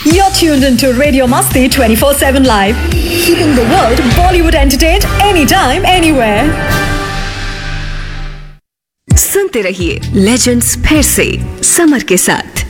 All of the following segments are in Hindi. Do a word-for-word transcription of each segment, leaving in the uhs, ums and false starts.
You're tuned into Radio Masti twenty-four seven Live, keeping the world Bollywood entertained anytime, anywhere. सुनते रहिए लेजेंड्स फिर से समर के साथ।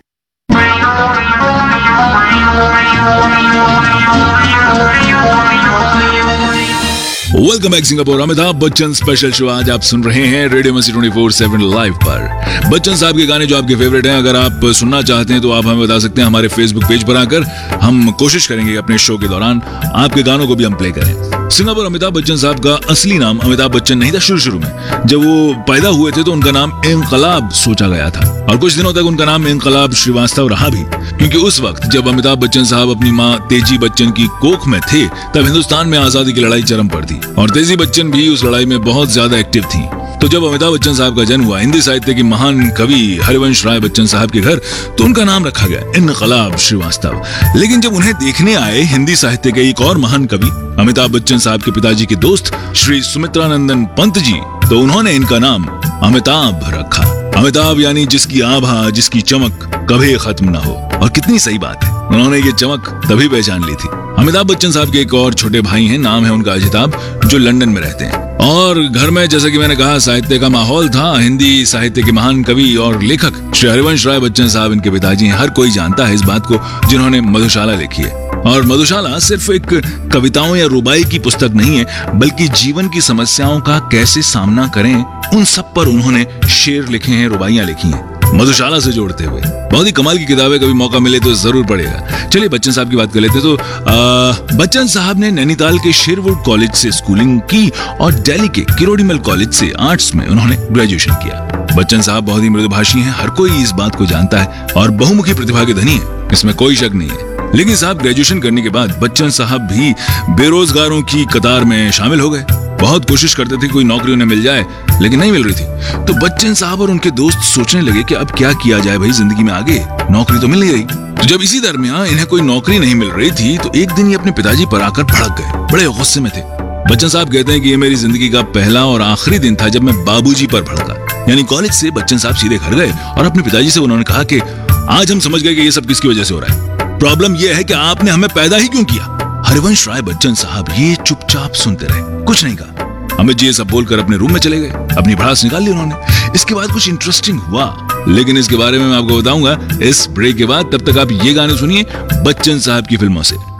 Welcome back Singapore. Amitabh Bachchan special show आज आप सुन रहे हैं रेडियो मस्ती ट्वेंटी फोर सेवन लाइव पर। बच्चन साहब के गाने जो आपके फेवरेट हैं, अगर आप सुनना चाहते हैं तो आप हमें बता सकते हैं हमारे फेसबुक पेज पर आकर। हम कोशिश करेंगे अपने शो के दौरान आपके गानों को भी हम प्ले करें। सिंगापुर अमिताभ बच्चन साहब का असली नाम अमिताभ बच्चन नहीं था। शुरू शुरू में जब वो पैदा हुए थे तो उनका नाम इनकलाब सोचा गया था और कुछ दिनों तक उनका नाम इनकलाब श्रीवास्तव रहा भी, क्योंकि उस वक्त जब अमिताभ बच्चन साहब अपनी माँ तेजी बच्चन की कोख में थे तब हिंदुस्तान में आजादी की लड़ाई चरम पर थी और तेजी बच्चन भी उस लड़ाई में बहुत ज्यादा एक्टिव थी। तो जब अमिताभ बच्चन साहब का जन्म हुआ हिंदी साहित्य के महान कवि हरिवंश राय बच्चन साहब के घर, तो उनका नाम रखा गया इनकलाब श्रीवास्तव। लेकिन जब उन्हें देखने आए हिंदी साहित्य के एक और महान कवि अमिताभ बच्चन साहब के पिताजी के दोस्त श्री सुमित्रानंदन पंत जी, तो उन्होंने इनका नाम अमिताभ रखा। अमिताभ यानी जिसकी आभा, जिसकी चमक कभी खत्म न हो। और कितनी सही बात है, उन्होंने ये चमक तभी पहचान ली थी। अमिताभ बच्चन साहब के एक और छोटे भाई हैं, नाम है उनका अजिताभ, जो लंदन में रहते हैं। और घर में जैसा कि मैंने कहा साहित्य का माहौल था। हिंदी साहित्य के महान कवि और लेखक श्री हरिवंश राय बच्चन साहब इनके पिताजी हैं। हर कोई जानता है इस बात को, जिन्होंने मधुशाला लिखी है। और मधुशाला सिर्फ एक कविताओं या रुबाई की पुस्तक नहीं है, बल्कि जीवन की समस्याओं का कैसे सामना करें उन सब पर उन्होंने शेर लिखे हैं, रुबाइयां लिखी हैं मधुशाला से जोड़ते हुए। बहुत ही कमाल की किताबें, कभी मौका मिले तो जरूर पढ़ेगा। चलिए बच्चन साहब की बात कर लेते। तो आ, बच्चन साहब ने नैनीताल के शेरवुड कॉलेज से स्कूलिंग की और दिल्ली के किरोड़ीमल कॉलेज से आर्ट्स में उन्होंने ग्रेजुएशन किया। बच्चन साहब बहुत ही मृदुभाषी हैं, हर कोई इस बात को जानता है और बहुमुखी प्रतिभा के धनी है, इसमें कोई शक नहीं है। लेकिन साहब ग्रेजुएशन करने के बाद बच्चन साहब भी बेरोजगारों की कतार में शामिल हो गए। बहुत कोशिश करते थे कोई नौकरी उन्हें मिल जाए, लेकिन नहीं मिल रही थी। तो बच्चन साहब और उनके दोस्त सोचने लगे कि अब क्या किया जाए भाई, जिंदगी में आगे नौकरी तो मिल नहीं रही। तो जब इसी दरमियान इन्हें कोई नौकरी नहीं मिल रही थी तो एक दिन ये अपने पिताजी पर आकर भड़क गए, बड़े गुस्से में थे। बच्चन साहब कहते हैं कि ये मेरी जिंदगी का पहला और आखिरी दिन था जब मैं बाबूजी पर भड़का। यानी कॉलेज से बच्चन साहब सीधे घर गए और अपने पिताजी से उन्होंने कहा कि आज हम समझ गए कि ये सब किसकी वजह से हो रहा है। प्रॉब्लम यह है कि आपने हमें पैदा ही क्यों किया। हरिवंश राय बच्चन साहब ये चुपचाप सुनते रहे, कुछ नहीं कहा। अमित जी ये सब बोलकर अपने रूम में चले गए, अपनी भड़ास निकाल ली उन्होंने। इसके बाद कुछ इंटरेस्टिंग हुआ, लेकिन इसके बारे में मैं आपको बताऊंगा इस ब्रेक के बाद। तब तक आप ये गाने सुनिए बच्चन साहब की फिल्मों से।